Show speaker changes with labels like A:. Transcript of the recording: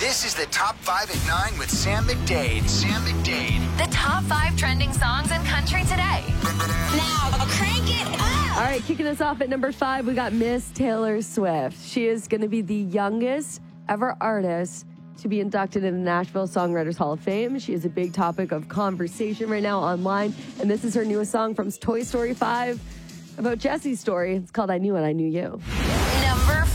A: This is the Top 5 at 9 with Sam McDade. Sam McDade.
B: The top 5 trending songs in country today.
C: Now, crank it up.
D: All right, kicking us off at number 5, we got Miss Taylor Swift. She is going to be the youngest ever artist to be inducted in the Nashville Songwriters Hall of Fame. She is a big topic of conversation right now online, and this is her newest song from Toy Story 5 about Jesse's story. It's called I Knew It, I Knew You.
B: Number